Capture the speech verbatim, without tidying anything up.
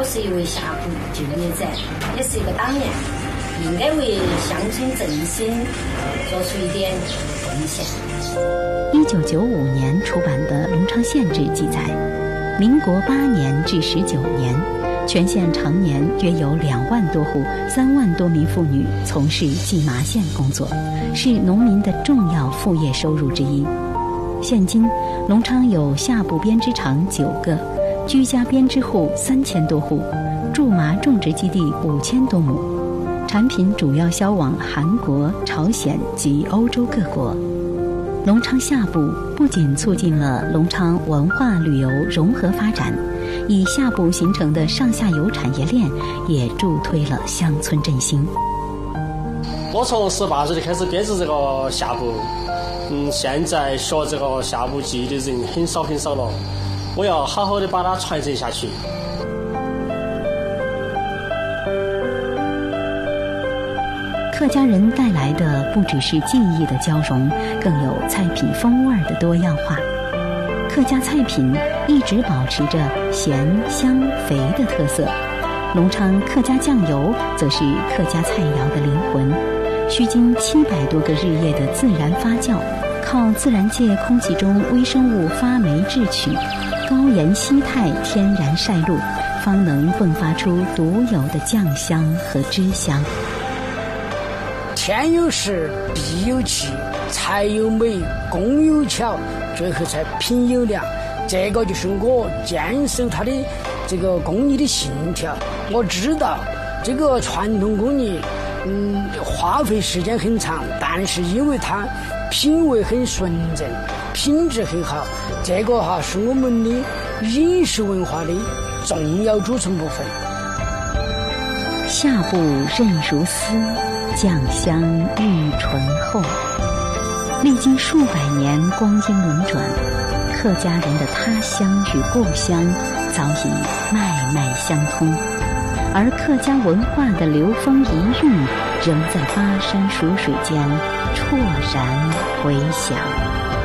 我是一位下铺就业者，也是一个党员，应该为乡村振兴做出一点贡献。 一九九五年出版的《隆昌县志》记载，民国八年至十九年，全县常年约有两万多户、三万多名妇女从事蓟麻线工作，是农民的重要副业收入之一。现今，隆昌有下部编织厂九个，居家编织户三千多户，苎麻种植基地五千多亩，产品主要销往韩国、朝鲜及欧洲各国。隆昌下部不仅促进了隆昌文化旅游融合发展，以下部形成的上下游产业链也助推了乡村振兴。 我从十八岁就开始编织这个下部，嗯，现在学这个下部技艺的人很少很少了，我要好好的把它传承下去。 客家人带来的不只是技艺的交融，更有菜品风味的多样化。客家菜品一直保持着咸、香、肥的特色。隆昌客家酱油则是客家菜肴的灵魂，需经七百多个日夜的自然发酵，靠自然界空气中微生物发霉制取，高盐稀态天然晒露，方能迸发出独有的酱香和汁香。 天有时，地有气，财有美，工有巧，最后才品有良。这个就是我坚守它的这个工艺的信条。我知道这个传统工艺，嗯，花费时间很长，但是因为它品味很纯正，品质很好，这个哈是我们的饮食文化的重要组成部分。 下部韧如丝，酱香愈醇厚。历经数百年光阴轮转，客家人的他乡与故乡早已脉脉相通，而客家文化的流风遗韵仍在巴山蜀水间啜然回响。